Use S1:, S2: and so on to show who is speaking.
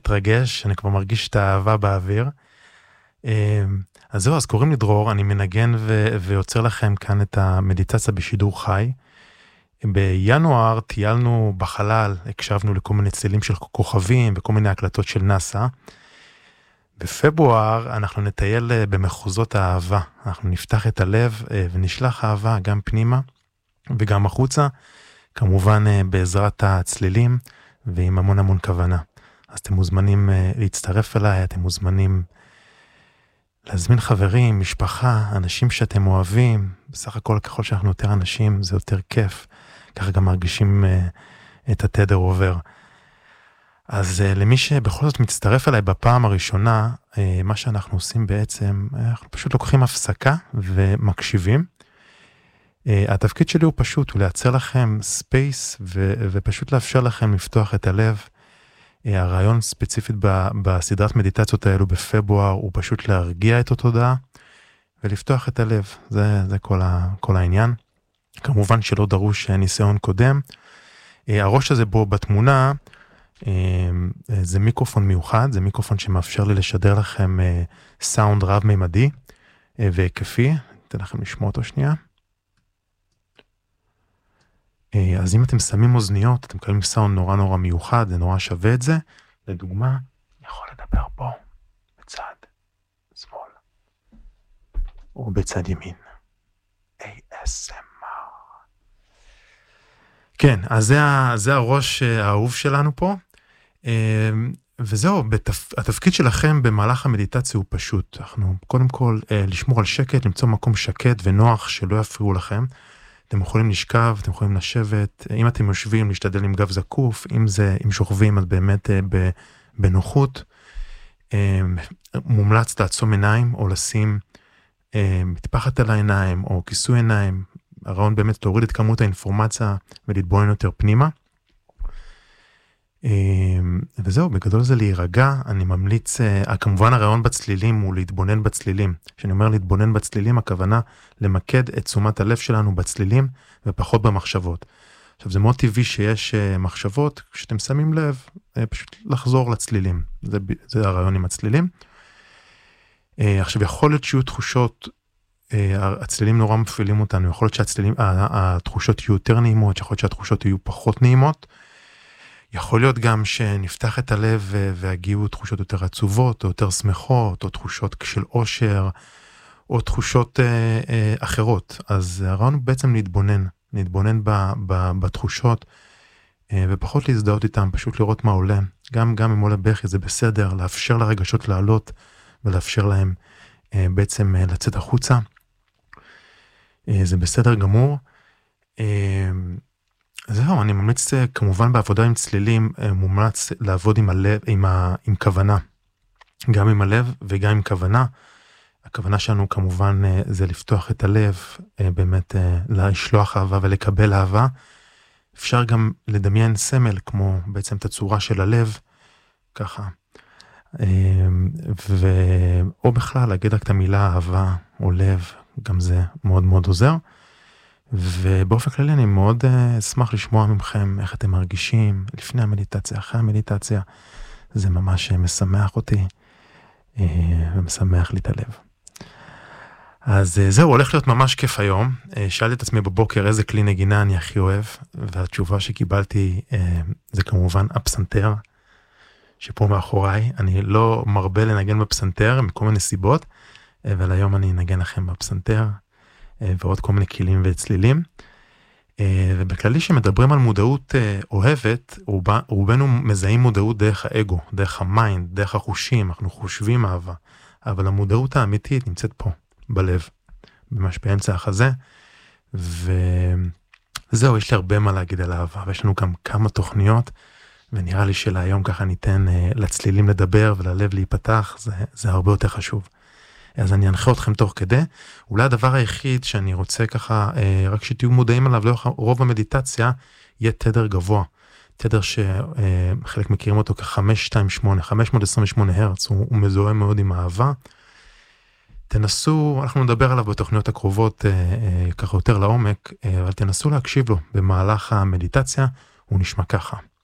S1: מתרגש, אני כבר מרגיש את האהבה באוויר. אז זהו, אז קוראים לי דרור, אני מנגן ויוצר לכם כאן את המדיטציה בשידור חי. בינואר טיילנו בחלל, הקשבנו לכל מיני צלילים של כוכבים וכל מיני הקלטות של נאסא. בפברואר אנחנו נטייל במחוזות האהבה, אנחנו נפתח את הלב ונשלח אהבה גם פנימה וגם החוצה, כמובן בעזרת הצלילים ועם המון המון כוונה. אז אתם מוזמנים להצטרף אליי, אתם מוזמנים להזמין חברים, משפחה, אנשים שאתם אוהבים. בסך הכל ככל שאנחנו יותר אנשים זה יותר כיף, ככה גם מרגישים את התדר עובר. אז למי שבכל זאת מצטרף אליי בפעם הראשונה, מה שאנחנו עושים בעצם, אנחנו פשוט לוקחים הפסקה ומקשיבים. התפקיד שלי הוא פשוט, הוא לייצר לכם ספייס ופשוט לאפשר לכם לפתוח את הלב. הרעיון ספציפית בסדרת מדיטציות האלו בפברואר הוא פשוט להרגיע את התודעה ולפתוח את הלב. זה כל העניין. כמובן שלא דרוש ניסיון קודם. הראש הזה בו בתמונה, זה מיקרופון מיוחד, זה מיקרופון שמאפשר לי לשדר לכם סאונד רב-מימדי והיקפי. אתן לכם לשמוע אותו שנייה. אז אם אתם שמים אוזניות, אתם מקבלים סאונד נורא נורא מיוחד, זה נורא שווה את זה. לדוגמה, אני יכול לדבר פה, בצד שמאל, או בצד ימין. ASMR. כן, אז זה הראש האהוב שלנו פה. וזהו, התפקיד שלכם במהלך המדיטציה הוא פשוט. אנחנו קודם כל לשמור על שקט, למצוא מקום שקט ונוח שלא יפריעו לכם. אתם יכולים לשכב, אתם יכולים לשבת, אם אתם יושבים, להשתדל עם גב זקוף, אם שוכבים, אז באמת בנוחות. מומלץ לעצום עיניים, או לשים מטפחת על העיניים, או כיסוי עיניים. הרעיון באמת להוריד את כמות האינפורמציה, ולהתבונן יותר פנימה. וזהו, בגדול זה להירגע. אני ממליץ, כמובן הרעיון בצלילים הוא להתבונן בצלילים. כשאני אומר להתבונן בצלילים, הכוונה למקד את תשומת הלב שלנו בצלילים ופחות במחשבות. עכשיו זה מאוד טבעי שיש מחשבות, כשאתם שמים לב, פשוט לחזור לצלילים. זה הרעיון עם הצלילים. עכשיו יכול להיות שיהיו תחושות, הצלילים נורא מפעילים אותנו, יכול להיות שהתחושות יהיו יותר נעימות, יכול להיות שהתחושות יהיו פחות נעימות. יכול להיות גם שנפתח את הלב והגיעו תחושות יותר עצובות, או יותר שמחות, או תחושות של אושר, או תחושות אחרות. אז הרעיון הוא בעצם להתבונן בתחושות, ופחות להזדהות איתם, פשוט לראות מה עולה. גם אם עולה בכי זה בסדר, לאפשר לרגשות לעלות, ולאפשר להם בעצם לצאת החוצה. זה בסדר גמור. זהו, אני ממליץ כמובן בעבודה עם צלילים, מומלץ לעבוד עם הלב, עם כוונה. גם עם הלב וגם עם כוונה. הכוונה שלנו כמובן זה לפתוח את הלב, באמת לשלוח אהבה ולקבל אהבה. אפשר גם לדמיין סמל כמו בעצם את הצורה של הלב, ככה. או בכלל להגיד רק את המילה אהבה או לב, גם זה מאוד מאוד עוזר. ובאופן כללי אני מאוד אשמח לשמוע ממכם איך אתם מרגישים לפני המדיטציה, אחרי המדיטציה. זה ממש משמח אותי ומשמח לי את הלב. אז זהו, הולך להיות ממש כיף היום. שאלתי את עצמי בבוקר איזה כלי נגינה אני הכי אוהב, והתשובה שקיבלתי זה כמובן הפסנתר, שפה מאחוריי. אני לא מרבה לנגן בפסנתר מכל מיני סיבות, אבל היום אני אנגן לכם בפסנתר, ועוד כל מיני כלים וצלילים. ובכללי שמדברים על מודעות אוהבת, רובנו מזהים מודעות דרך האגו, דרך המיינד, דרך החושים, אנחנו חושבים אהבה. אבל המודעות האמיתית נמצאת פה, בלב, ממש באמצע החזה. וזהו, יש לי הרבה מה להגיד על אהבה, ויש לנו גם כמה תוכניות, ונראה לי שלהיום ככה ניתן לצלילים לדבר וללב להיפתח, זה הרבה יותר חשוב. אז אני אנחה אתכם תוך כדי. אולי הדבר היחיד שאני רוצה ככה, רק שתהיו מודעים עליו, לאורך רוב המדיטציה, יהיה תדר גבוה. תדר שחלק מכירים אותו כ-528, 528 הרץ, הוא מזוהה מאוד עם אהבה. תנסו, אנחנו נדבר עליו בתוכניות הקרובות, ככה יותר לעומק, אבל תנסו להקשיב לו במהלך המדיטציה, הוא נשמע ככה.